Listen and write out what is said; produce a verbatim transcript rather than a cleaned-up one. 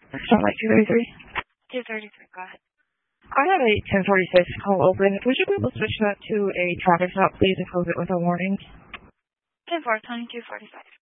Start like two thirty-three. two thirty-three, go ahead. I have a ten forty-six call open. Would you be able to switch that to a traffic stop, please, and close it with a warning? ten four, twenty-two forty-five.